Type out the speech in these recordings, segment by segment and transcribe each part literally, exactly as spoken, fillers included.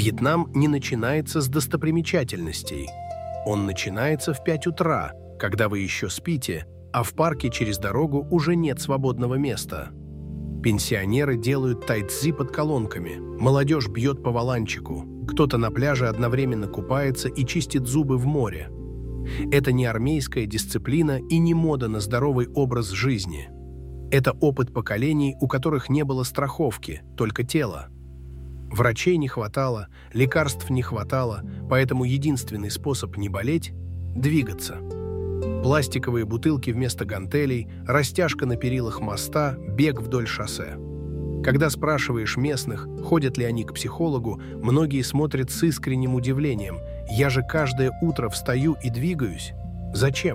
Вьетнам не начинается с достопримечательностей. Он начинается в пять утра, когда вы еще спите, а в парке через дорогу уже нет свободного места. Пенсионеры делают тайцзи под колонками, молодежь бьет по валанчику, кто-то на пляже одновременно купается и чистит зубы в море. Это не армейская дисциплина и не мода на здоровый образ жизни. Это опыт поколений, у которых не было страховки, только тело. Врачей не хватало, лекарств не хватало, поэтому единственный способ не болеть – двигаться. Пластиковые бутылки вместо гантелей, растяжка на перилах моста, бег вдоль шоссе. Когда спрашиваешь местных, ходят ли они к психологу, многие смотрят с искренним удивлением. «Я же каждое утро встаю и двигаюсь. Зачем?»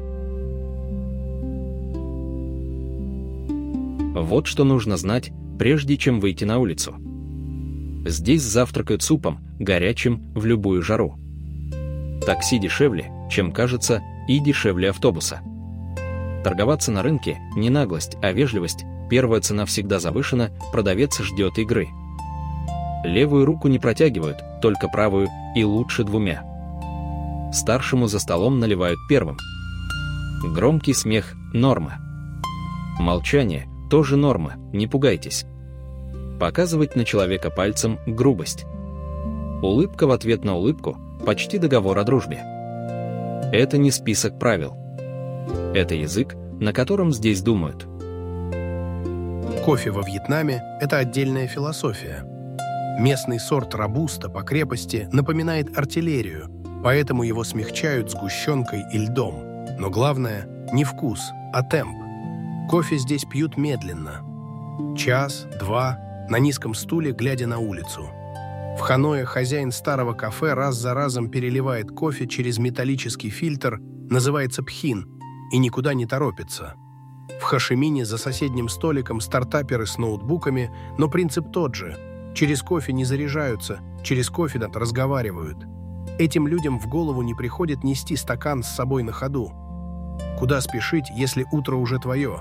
Вот что нужно знать, прежде чем выйти на улицу. Здесь завтракают супом, горячим в любую жару. Такси дешевле, чем кажется, и дешевле автобуса. Торговаться на рынке – не наглость, а вежливость. Первая цена всегда завышена, продавец ждет игры. Левую руку не протягивают, только правую, и лучше двумя. Старшему за столом наливают первым. Громкий смех – норма. Молчание – тоже норма, не пугайтесь. Показывать на человека пальцем – грубость. Улыбка в ответ на улыбку – почти договор о дружбе. Это не список правил. Это язык, на котором здесь думают. Кофе во Вьетнаме – это отдельная философия. Местный сорт робуста по крепости напоминает артиллерию, поэтому его смягчают сгущенкой и льдом. Но главное – не вкус, а темп. Кофе здесь пьют медленно. Час, два, на низком стуле, глядя на улицу. В Ханое хозяин старого кафе раз за разом переливает кофе через металлический фильтр, называется пхин, и никуда не торопится. В Хошимине за соседним столиком стартаперы с ноутбуками, но принцип тот же. Через кофе не заряжаются, через кофе разговаривают. Этим людям в голову не приходит нести стакан с собой на ходу. Куда спешить, если утро уже твое?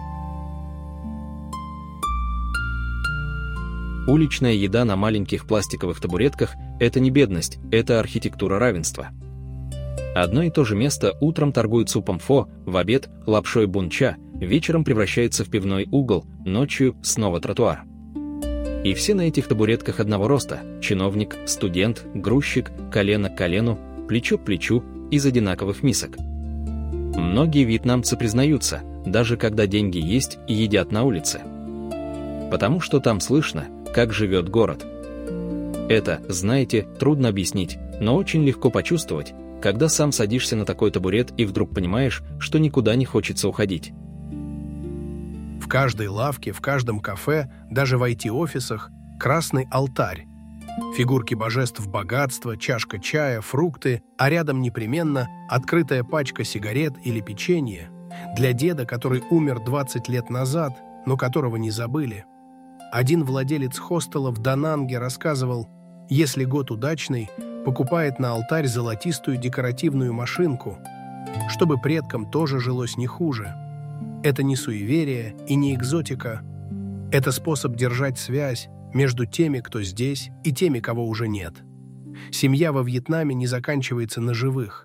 Уличная еда на маленьких пластиковых табуретках – это не бедность, это архитектура равенства. Одно и то же место утром торгует супом фо, в обед – лапшой бунча, вечером превращается в пивной угол, ночью – снова тротуар. И все на этих табуретках одного роста – чиновник, студент, грузчик, колено к колену, плечо к плечу, из одинаковых мисок. Многие вьетнамцы признаются, даже когда деньги есть и едят на улице. Потому что там слышно, как живет город. Это, знаете, трудно объяснить, но очень легко почувствовать, когда сам садишься на такой табурет и вдруг понимаешь, что никуда не хочется уходить. В каждой лавке, в каждом кафе, даже в ай ти-офисах красный алтарь. Фигурки божеств богатства, чашка чая, фрукты, а рядом непременно открытая пачка сигарет или печенье для деда, который умер двадцать лет назад, но которого не забыли. Один владелец хостела в Дананге рассказывал, если год удачный, покупает на алтарь золотистую декоративную машинку, чтобы предкам тоже жилось не хуже. Это не суеверие и не экзотика. Это способ держать связь между теми, кто здесь, и теми, кого уже нет. Семья во Вьетнаме не заканчивается на живых.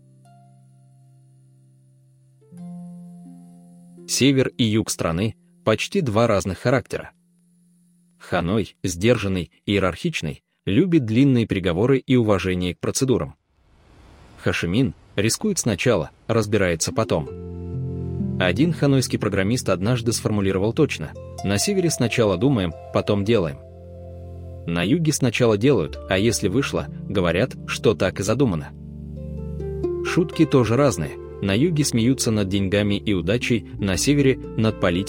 Север и юг страны – почти два разных характера. Ханой, сдержанный, иерархичный, любит длинные переговоры и уважение к процедурам. Хошимин рискует сначала, разбирается потом. Один ханойский программист однажды сформулировал точно: на севере сначала думаем, потом делаем. На юге сначала делают, а если вышло, говорят, что так и задумано. Шутки тоже разные. На юге смеются над деньгами и удачей, на севере – над политикой.